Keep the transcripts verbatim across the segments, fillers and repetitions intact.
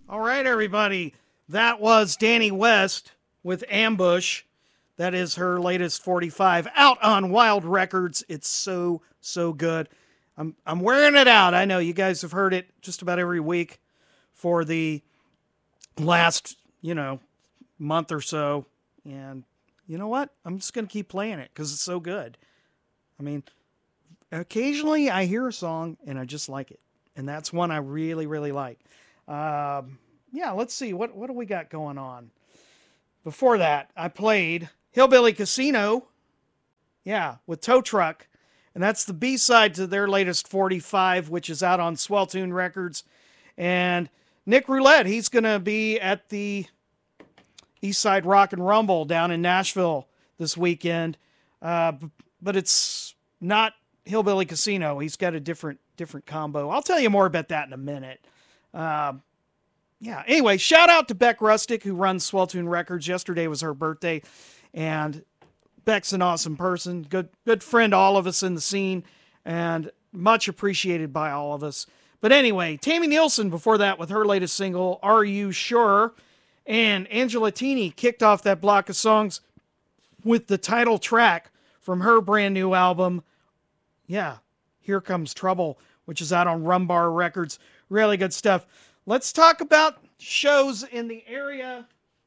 All right, everybody. That was Danny West with Ambush. That is her latest forty-five out on Wild Records. It's so, so good. I'm I'm wearing it out. I know you guys have heard it just about every week for the last, you know, month or so. And you know what? I'm just going to keep playing it because it's so good. I mean, occasionally I hear a song and I just like it. And that's one I really, really like. Um, yeah, let's see. What, what do we got going on? Before that, I played Hillbilly Casino. Yeah, with Tow Truck. And that's the B-side to their latest forty-five, which is out on Swelltune Records. And Nick Roulette, he's going to be at the Eastside Rock and Rumble down in Nashville this weekend. Uh, but it's not Hillbilly Casino. He's got a different different combo. I'll tell you more about that in a minute. Um, yeah, anyway, shout out to Beck Rustick, who runs Swelltune Records. Yesterday was her birthday, and Beck's an awesome person, good good friend to all of us in the scene, and much appreciated by all of us. But anyway, Tammy Nielsen before that with her latest single, Are You Sure? And Angela Tini kicked off that block of songs with the title track from her brand new album, yeah, Here Comes Trouble, which is out on Rumbar Records. Really good stuff. Let's talk about shows in the area.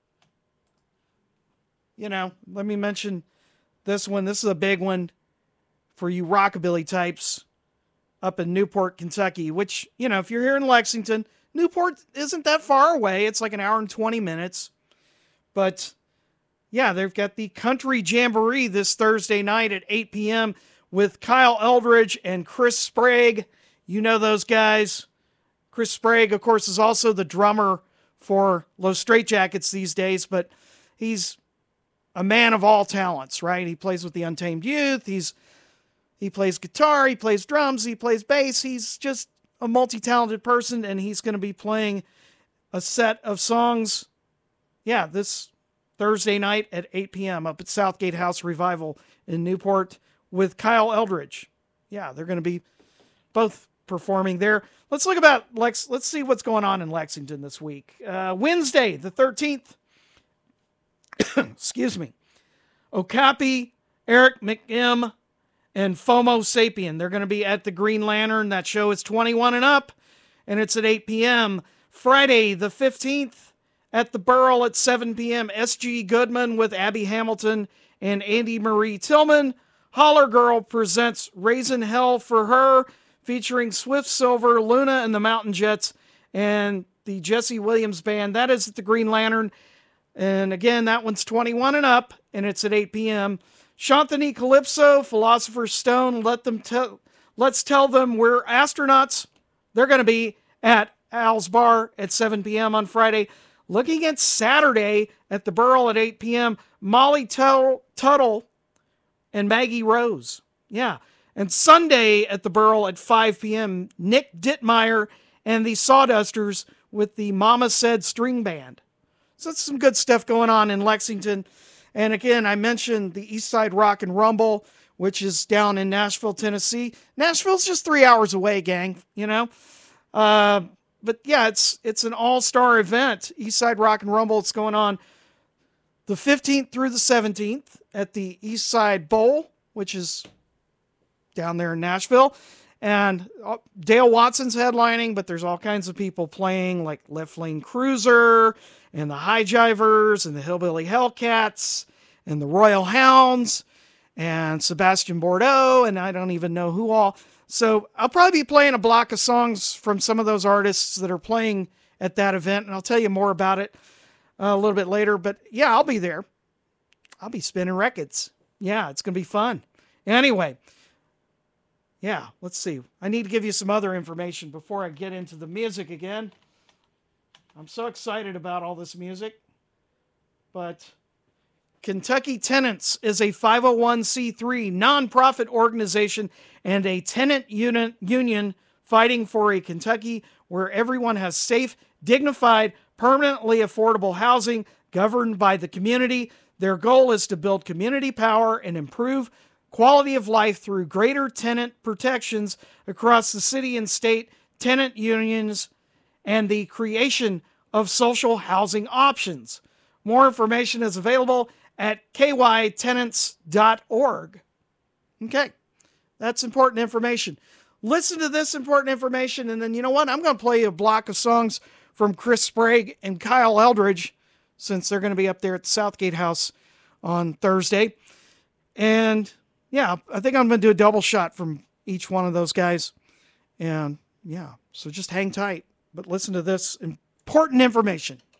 You know, let me mention this one. This is a big one for you rockabilly types up in Newport, Kentucky, which, you know, if you're here in Lexington, Newport isn't that far away. It's like an hour and twenty minutes. But, yeah, they've got the Country Jamboree this Thursday night at eight p.m. with Kyle Eldridge and Chris Sprague. You know those guys. Chris Sprague, of course, is also the drummer for Los Straitjackets these days, but he's a man of all talents, right? He plays with the Untamed Youth. He's he plays guitar. He plays drums. He plays bass. He's just a multi-talented person, and he's going to be playing a set of songs, yeah, this Thursday night at eight p.m. up at Southgate House Revival in Newport with Kyle Eldridge. Yeah, they're going to be both performing there. Let's look about Lex. Let's see what's going on in Lexington this week. Uh, Wednesday, the thirteenth. Excuse me. Okapi, Eric McM, and FOMO Sapien. They're going to be at the Green Lantern. That show is twenty-one and up, and it's at eight p.m. Friday, the fifteenth, at the Burl at seven p.m. S G Goodman with Abby Hamilton and Andy Marie Tillman. Holler Girl presents Raisin Hell for Her, featuring Swift Silver, Luna and the Mountain Jets, and the Jesse Williams Band. That is at the Green Lantern. And again, that one's twenty-one and up, and it's at eight p.m. Shanthani Calypso, Philosopher's Stone, Let them tell, Let's Tell Them We're Astronauts. They're going to be at Al's Bar at seven p.m. on Friday. Looking at Saturday at the Burl at eight p.m., Molly Tuttle, Tuttle and Maggie Rose. Yeah. And Sunday at the Burl at five p.m., Nick Dittmeyer and the Sawdusters with the Mama Said String Band. So that's some good stuff going on in Lexington. And again, I mentioned the Eastside Rock and Rumble, which is down in Nashville, Tennessee. Nashville's just three hours away, gang, you know. Uh, but yeah, it's it's an all-star event. Eastside Rock and Rumble, it's going on the fifteenth through the seventeenth at the Eastside Bowl, which is down there in Nashville. And Dale Watson's headlining, but there's all kinds of people playing, like Left Lane Cruiser and the High Jivers and the Hillbilly Hellcats and the Royal Hounds and Sebastian Bordeaux, and I don't even know who all. So I'll probably be playing a block of songs from some of those artists that are playing at that event, and I'll tell you more about it uh, a little bit later. But yeah, I'll be there. I'll be spinning records. Yeah, it's going to be fun. Anyway, yeah, let's see. I need to give you some other information before I get into the music again. I'm so excited about all this music. But Kentucky Tenants is a five oh one c three nonprofit organization and a tenant unit, union fighting for a Kentucky where everyone has safe, dignified, permanently affordable housing governed by the community. Their goal is to build community power and improve quality of life through greater tenant protections across the city and state, tenant unions, and the creation of social housing options. More information is available at k y tenants dot org. Okay, that's important information. Listen to this important information, and then you know what? I'm going to play a block of songs from Chris Sprague and Kyle Eldridge, since they're going to be up there at the Southgate House on Thursday. And yeah, I think I'm going to do a double shot from each one of those guys. And yeah, so just hang tight, but listen to this important information.